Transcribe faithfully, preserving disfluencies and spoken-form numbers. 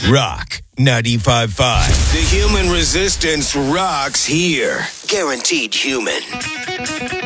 Rock ninety-five point five. The human resistance rocks here. Guaranteed human.